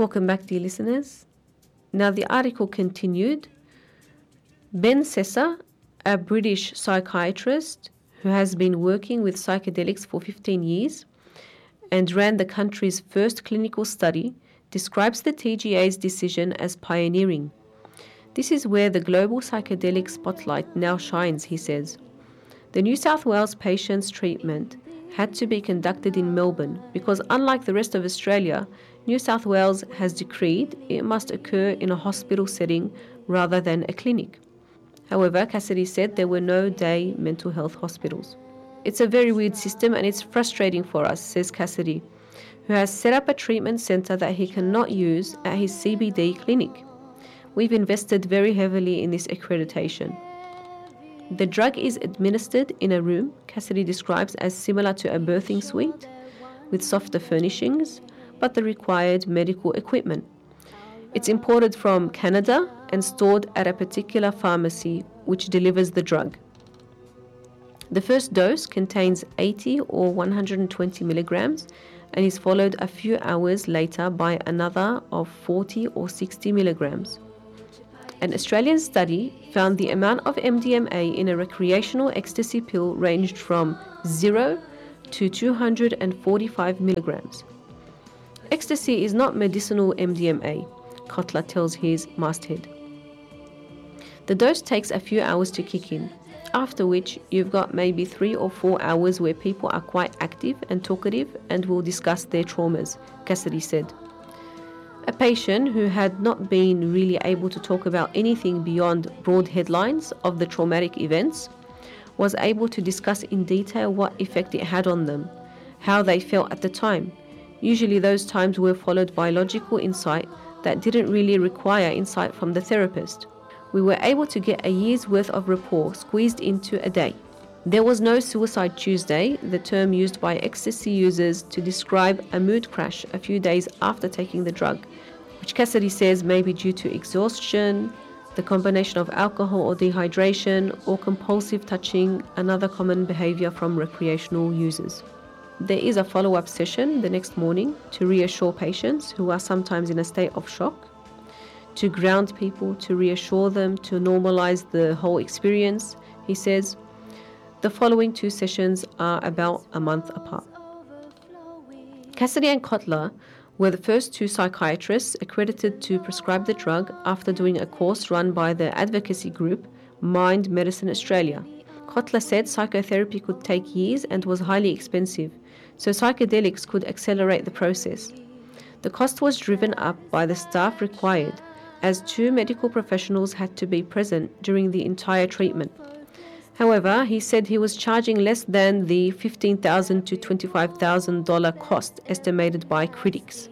Welcome back, dear listeners. Now, the article continued. Ben Sessa, a British psychiatrist who has been working with psychedelics for 15 years and ran the country's first clinical study, describes the TGA's decision as pioneering. This is where the global psychedelic spotlight now shines, he says. The New South Wales patients' treatment had to be conducted in Melbourne because, unlike the rest of Australia, New South Wales has decreed it must occur in a hospital setting rather than a clinic. However, Cassidy said there were no day mental health hospitals. It's a very weird system and it's frustrating for us, says Cassidy, who has set up a treatment centre that he cannot use at his CBD clinic. We've invested very heavily in this accreditation. The drug is administered in a room Cassidy describes as similar to a birthing suite, with softer furnishings, but the required medical equipment. It's imported from Canada and stored at a particular pharmacy which delivers the drug. The first dose contains 80 or 120 milligrams and is followed a few hours later by another of 40 or 60 milligrams. An Australian study found the amount of MDMA in a recreational ecstasy pill ranged from 0 to 245 milligrams. Ecstasy is not medicinal MDMA, Kotler tells his masthead. The dose takes a few hours to kick in, after which you've got maybe 3 or 4 hours where people are quite active and talkative and will discuss their traumas, Cassidy said. A patient who had not been really able to talk about anything beyond broad headlines of the traumatic events was able to discuss in detail what effect it had on them, how they felt at the time. Usually those times were followed by logical insight that didn't really require insight from the therapist. We were able to get a year's worth of rapport squeezed into a day. There was no Suicide Tuesday, the term used by ecstasy users to describe a mood crash a few days after taking the drug, which Cassidy says may be due to exhaustion, the combination of alcohol or dehydration, or compulsive touching, another common behavior from recreational users. There is a follow-up session the next morning to reassure patients who are sometimes in a state of shock, to ground people, to reassure them, to normalize the whole experience, he says. The following 2 sessions are about a month apart. Cassidy and Kotler were the first 2 psychiatrists accredited to prescribe the drug after doing a course run by the advocacy group Mind Medicine Australia. Kotler said psychotherapy could take years and was highly expensive, so psychedelics could accelerate the process. The cost was driven up by the staff required, as 2 medical professionals had to be present during the entire treatment. However, he said he was charging less than the $15,000 to $25,000 cost estimated by critics.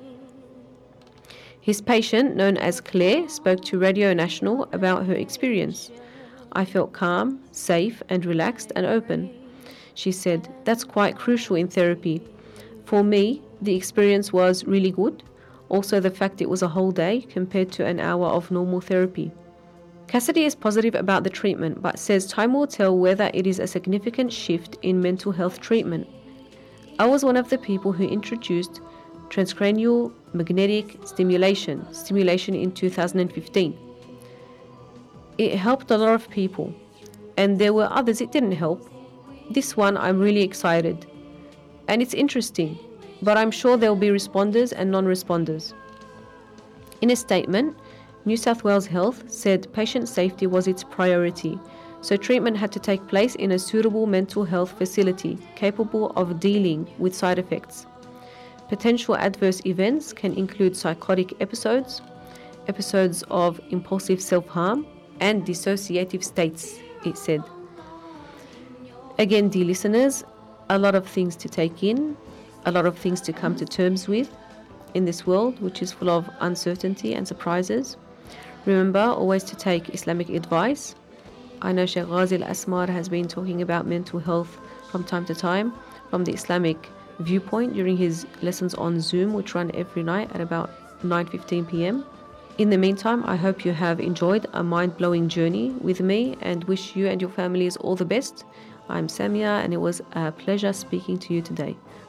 His patient, known as Claire, spoke to Radio National about her experience. I felt calm, safe and relaxed and open. She said, that's quite crucial in therapy. For me, the experience was really good. Also the fact it was a whole day compared to an hour of normal therapy. Cassidy is positive about the treatment but says time will tell whether it is a significant shift in mental health treatment. I was one of the people who introduced transcranial magnetic stimulation in 2015. It helped a lot of people, and there were others it didn't help. This one I'm really excited, and it's interesting, but I'm sure there will be responders and non-responders. In a statement, New South Wales Health said patient safety was its priority, so treatment had to take place in a suitable mental health facility capable of dealing with side effects. Potential adverse events can include psychotic episodes, episodes of impulsive self-harm, and dissociative states, it said. Again, dear listeners, a lot of things to take in, a lot of things to come to terms with in this world, which is full of uncertainty and surprises. Remember always to take Islamic advice. I know Sheikh Ghazi Al-Asmar has been talking about mental health from time to time from the Islamic viewpoint during his lessons on Zoom, which run every night at about 9:15 p.m. In the meantime, I hope you have enjoyed a mind-blowing journey with me and wish you and your families all the best. I'm Samia and it was a pleasure speaking to you today.